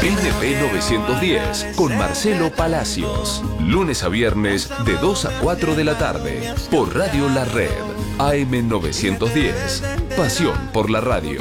NB910 con Marcelo Palacios. Lunes a viernes de 2 a 4 de la tarde por Radio La Red. AM910. Pasión por la radio.